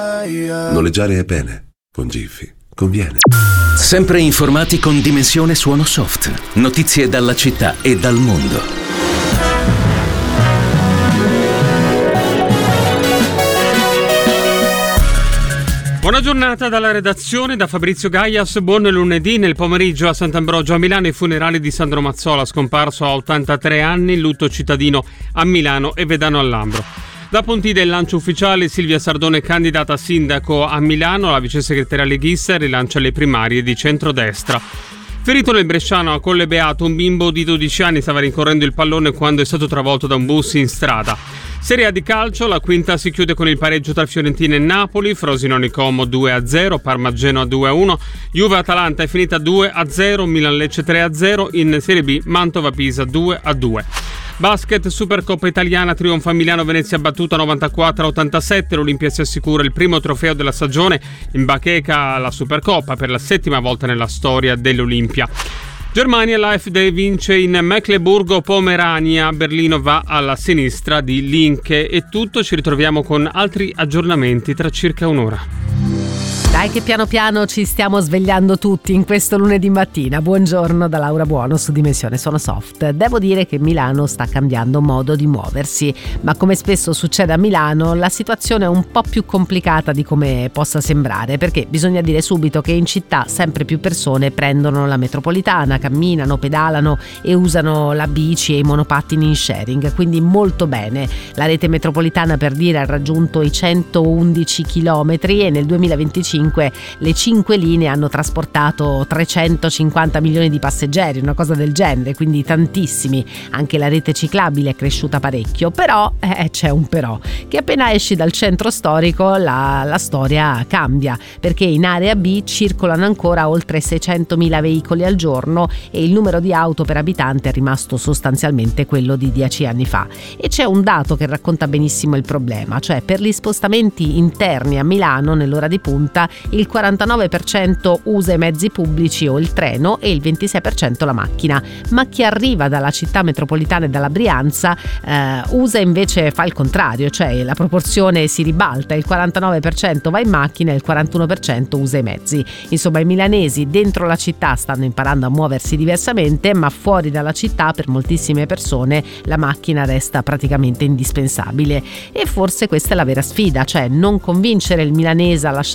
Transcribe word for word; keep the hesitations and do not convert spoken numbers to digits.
Noleggiare è bene, con Giffy conviene. Sempre informati con Dimensione Suono Soft. Notizie dalla città e dal mondo. Buona giornata dalla redazione, da Fabrizio Gaias. Buon lunedì. Nel pomeriggio a Sant'Ambrogio a Milano i funerali di Sandro Mazzola, scomparso a ottantatré anni, lutto cittadino a Milano e Vedano al Lambro. Da Pontide il lancio ufficiale, Silvia Sardone candidata a sindaco a Milano, la vice segretaria leghista rilancia le primarie di centrodestra. Ferito nel bresciano a Colle Beato, un bimbo di dodici anni stava rincorrendo il pallone quando è stato travolto da un bus in strada. Serie A di calcio, la quinta si chiude con il pareggio tra Fiorentina e Napoli, Frosinone Como due a zero, Parma Genoa due a uno, Juve Atalanta è finita due a zero, Milan Lecce tre a zero, in Serie B Mantova Pisa due a due. Basket, Supercoppa italiana, trionfa Milano Venezia battuta novantaquattro a ottantasette, l'Olimpia si assicura il primo trofeo della stagione, in bacheca la Supercoppa per la settima volta nella storia dell'Olimpia. Germania, l'A F D vince in Mecleburgo-Pomerania, Berlino va alla sinistra di Linke. È tutto, ci ritroviamo con altri aggiornamenti tra circa un'ora. Dai che piano piano ci stiamo svegliando tutti in questo lunedì mattina. Buongiorno da Laura Buono su Dimensione Suono Soft. Devo dire che Milano sta cambiando modo di muoversi, ma come spesso succede a Milano la situazione è un po' più complicata di come possa sembrare, perché bisogna dire subito che in città sempre più persone prendono la metropolitana, camminano, pedalano e usano la bici e i monopattini in sharing, quindi molto bene. La rete metropolitana, per dire, ha raggiunto i centoundici chilometri e nel duemilaventicinque le cinque linee hanno trasportato trecentocinquanta milioni di passeggeri, una cosa del genere, quindi tantissimi. Anche la rete ciclabile è cresciuta parecchio, però eh, c'è un però, che appena esci dal centro storico la, la storia cambia, perché in area B circolano ancora oltre seicentomila veicoli al giorno e il numero di auto per abitante è rimasto sostanzialmente quello di dieci anni fa. E c'è un dato che racconta benissimo il problema, cioè per gli spostamenti interni a Milano nell'ora di punta il quarantanove per cento usa i mezzi pubblici o il treno e il ventisei per cento la macchina, ma chi arriva dalla città metropolitana e dalla Brianza eh, usa invece, fa il contrario, cioè la proporzione si ribalta, il quarantanove per cento va in macchina e il quarantuno per cento usa i mezzi. Insomma, i milanesi dentro la città stanno imparando a muoversi diversamente, ma fuori dalla città per moltissime persone la macchina resta praticamente indispensabile. E forse questa è la vera sfida, cioè non convincere il milanese a lasciare